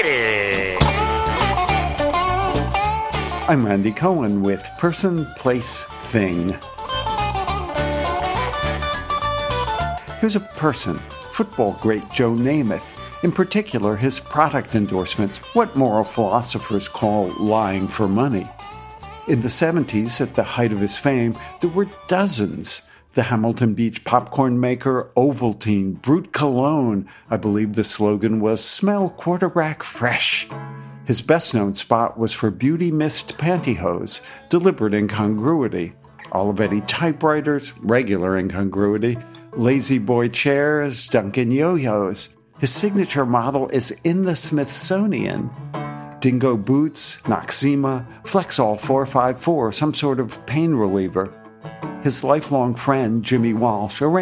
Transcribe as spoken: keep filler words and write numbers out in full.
it! I'm Randy Cohen with Person, Place, Thing. Here's a person, football great Joe Namath. In particular, his product endorsement, what moral philosophers call lying for money. In the seventies, at the height of his fame, there were dozens. The Hamilton Beach popcorn maker, Ovaltine, Brut Cologne. I believe the slogan was, "Smell quarterback fresh." His best-known spot was for Beauty Mist pantyhose, deliberate incongruity. Olivetti typewriters, regular incongruity. Lazy Boy chairs, Duncan yo-yos. His signature model is in the Smithsonian. Dingo boots, Noxzema, Flexall four five four, some sort of pain reliever. His lifelong friend, Jimmy Walsh, arranged